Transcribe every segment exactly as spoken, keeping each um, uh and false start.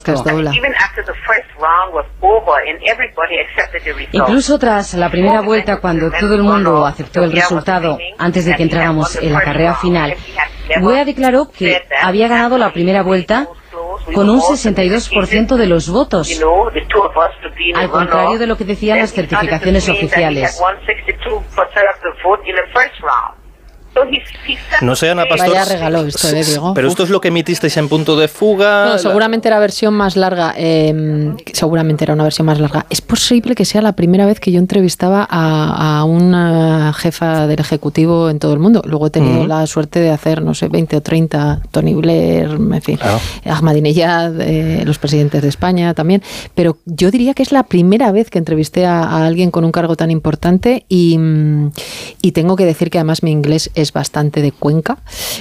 Incluso tras la primera vuelta, cuando todo el mundo aceptó el resultado antes de que entráramos en la carrera final, Weah declaró que había ganado la primera vuelta con un sesenta y dos por ciento de los votos, al contrario de lo que decían las certificaciones oficiales. No sé, Ana Pastor. Vaya regalo esto, eh, Diego. Pero esto es lo que emitisteis en Punto de Fuga. No, seguramente era versión más larga. Eh, seguramente era una versión más larga. Es posible que sea la primera vez que yo entrevistaba a, a una jefa del Ejecutivo en todo el mundo. Luego he tenido uh-huh. la suerte de hacer, no sé, veinte o treinta, Tony Blair, en fin, claro. Ahmadinejad, eh, los presidentes de España también. Pero yo diría que es la primera vez que entrevisté a, a alguien con un cargo tan importante y, y tengo que decir que además mi inglés es es bastante de Cuenca.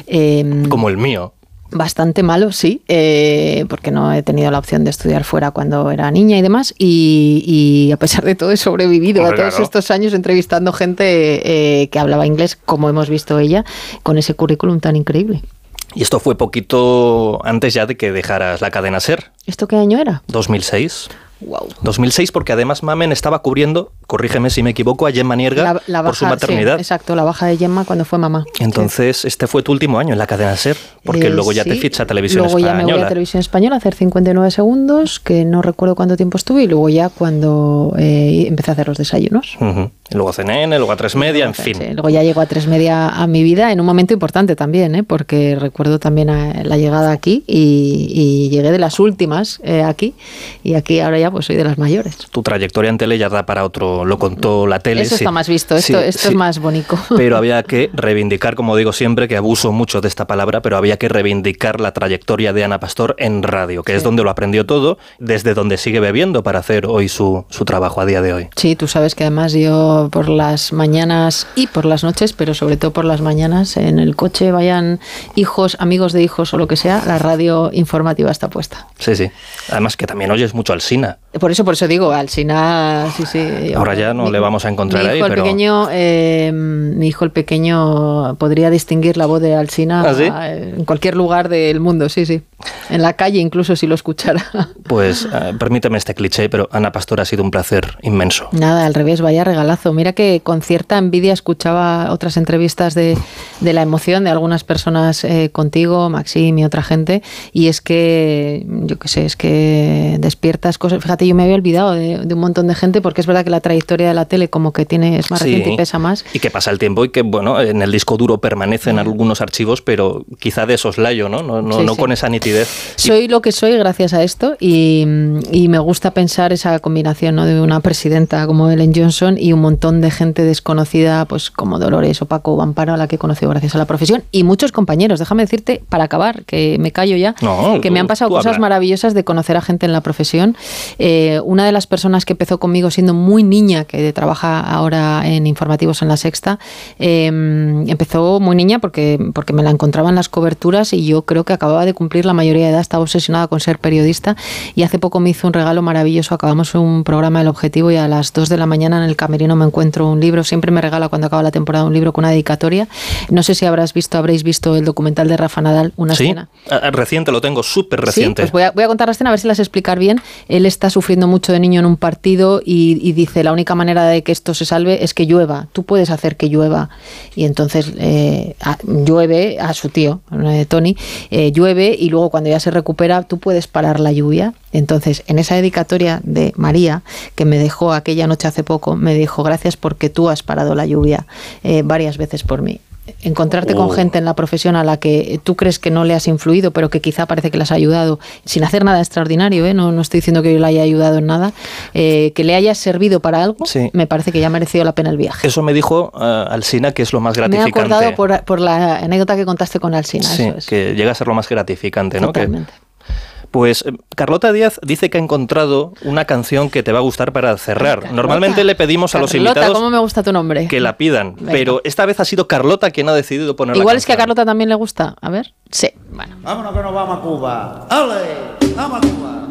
Eh, Como el mío. Bastante malo, sí, eh, porque no he tenido la opción de estudiar fuera cuando era niña y demás, y, y a pesar de todo he sobrevivido Hombre, a todos claro. estos años entrevistando gente eh, que hablaba inglés, como hemos visto ella, con ese currículum tan increíble. Y esto fue poquito antes ya de que dejaras la cadena SER. ¿Esto qué año era? dos mil seis. Wow. dos mil seis, porque además Mamen estaba cubriendo, corrígeme si me equivoco, a Gemma Nierga la, la baja, por su maternidad. Sí, exacto, la baja de Gemma cuando fue mamá. Entonces, sí. este fue tu último año en la cadena SER, porque eh, luego ya sí. te ficha Televisión luego Española. Luego ya me voy a Televisión Española a hacer cincuenta y nueve segundos, que no recuerdo cuánto tiempo estuve, y luego ya cuando eh, empecé a hacer los desayunos. Uh-huh. Y luego C N N, luego a tres media, en fin. Sí, luego ya llegó a tres media a mi vida en un momento importante también, ¿eh? Porque recuerdo también a la llegada aquí y, y llegué de las últimas eh, aquí, y aquí ahora ya pues soy de las mayores. Tu trayectoria en tele ya da para otro, lo contó la tele. Eso sí. está más visto, esto, sí, esto sí. es más bonito. Pero había que reivindicar, como digo siempre, que abuso mucho de esta palabra, pero había que reivindicar la trayectoria de Ana Pastor en radio, que sí. es donde lo aprendió todo, desde donde sigue bebiendo para hacer hoy su, su trabajo a día de hoy. Sí, tú sabes que además yo por las mañanas y por las noches, pero sobre todo por las mañanas, en el coche vayan hijos, amigos de hijos o lo que sea, la radio informativa está puesta. Sí, sí. Además que también oyes mucho Alsina. Por eso, por eso digo, Alsina, sí, sí. Ahora ya no mi, le vamos a encontrar mi hijo ahí, el pero... Pequeño, eh, mi hijo el pequeño podría distinguir la voz de Alsina ¿Ah, sí? en cualquier lugar del mundo, sí, sí. En la calle incluso si lo escuchara. Pues eh, permíteme este cliché, pero Ana Pastor ha sido un placer inmenso. Nada, al revés, vaya regalazo. Mira que con cierta envidia escuchaba otras entrevistas de, de la emoción de algunas personas eh, contigo, Maxim y otra gente, y es que, yo qué sé, es que despiertas cosas. Fíjate, yo me había olvidado de, de un montón de gente, porque es verdad que la trayectoria de la tele como que tiene es más sí, reciente y pesa más. Y que pasa el tiempo y que, bueno, en el disco duro permanecen sí. algunos archivos, pero quizá de soslayo, ¿no? No, no, sí, no sí. con esa nitidez. Soy lo que soy gracias a esto y, y me gusta pensar esa combinación, ¿no? De una presidenta como Ellen Johnson y un montón de gente desconocida, pues como Dolores o Paco o Amparo, a la que he conocido gracias a la profesión, y muchos compañeros. Déjame decirte, para acabar, que me callo ya, no, que tú, me han pasado cosas habla. maravillosas de conocer a gente en la profesión. Eh, una de las personas que empezó conmigo siendo muy niña, que trabaja ahora en informativos en La Sexta, eh, empezó muy niña porque, porque me la encontraba en las coberturas y yo creo que acababa de cumplir la mayoría de edad, estaba obsesionada con ser periodista y hace poco me hizo un regalo maravilloso. Acabamos un programa El Objetivo y a las dos de la mañana en el camerino me encuentro un libro. Siempre me regala cuando acaba la temporada un libro con una dedicatoria. No sé si habrás visto, habréis visto el documental de Rafa Nadal, Una sí, escena. Reciente, lo tengo súper reciente. Sí, pues voy a, voy a contar la escena a ver si las explicar bien. Él está sufriendo mucho de niño en un partido y, y dice, la única manera de que esto se salve es que llueva. Tú puedes hacer que llueva. Y entonces eh, a, llueve a su tío, eh, Tony, eh, llueve y luego cuando ya se recupera tú puedes parar la lluvia. Entonces, en esa dedicatoria de María, que me dejó aquella noche hace poco, me dijo, gracias porque tú has parado la lluvia eh, varias veces por mí. Encontrarte oh. con gente en la profesión a la que tú crees que no le has influido, pero que quizá parece que le has ayudado, sin hacer nada extraordinario, ¿eh? no, no estoy diciendo que yo le haya ayudado en nada, eh, que le hayas servido para algo, sí. me parece que ya ha merecido la pena el viaje. Eso me dijo uh, Alsina, que es lo más gratificante. Me he acordado por, por la anécdota que contaste con Alsina. Sí, eso es. Que llega a ser lo más gratificante, ¿no? Totalmente. Que, pues Carlota Díaz dice que ha encontrado una canción que te va a gustar para cerrar. Carlota. Normalmente le pedimos a Carlota, los invitados ¿cómo me gusta tu nombre? que la pidan, Venga. Pero esta vez ha sido Carlota quien ha decidido poner Igual la es que a Carlota también le gusta. A ver. Sí. Bueno. Vámonos que nos vamos a Cuba. ¡Ale! ¡Vamos a Cuba!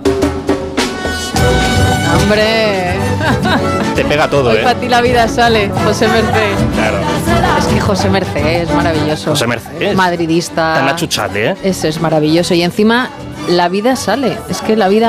¡Hombre! Te pega todo, Hoy ¿eh? para ti la vida sale, José Mercé. Claro. Es que José Mercé es maravilloso. José Mercé. Madridista. Tan achuchate, ¿eh? Eso es maravilloso. Y encima la vida sale. Es que la vida